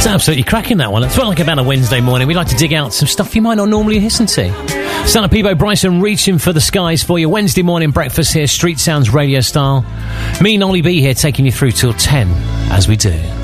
It's absolutely cracking, that one. It's felt like about a Wednesday morning. We like to dig out some stuff you might not normally listen to. Son of Peebo Bryson reaching for the skies for your Wednesday morning breakfast here, Street Sounds Radio style. Me and Ollie B here taking you through till 10 as we do.